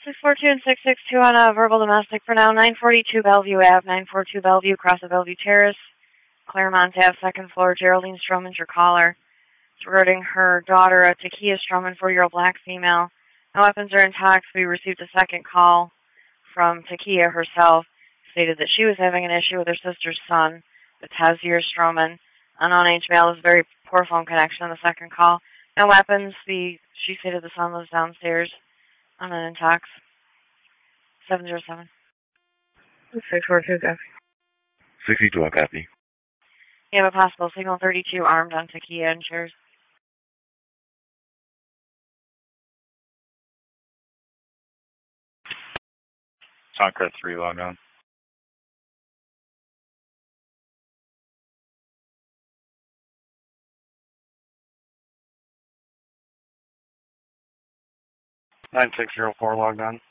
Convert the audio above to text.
642 and 662 on a verbal domestic for now. 942 Bellevue Ave, 942 Bellevue, across the Bellevue Terrace, Claremont Ave, second floor. Geraldine Stroman's your caller. It's regarding her daughter, Takia Stroman, 4-year-old black female. No weapons are intact. We received a second call from Takia herself. Stated that she was having an issue with her sister's son, the Tazier Stroman. An on-age male with very poor phone connection on the second call. No weapons. She stated the son lives downstairs on an intox. 707. 642 copy. 62 copy. You have a possible signal 32 armed on Takia and Shares. Tonka 3 log on. Nine 604 logged on.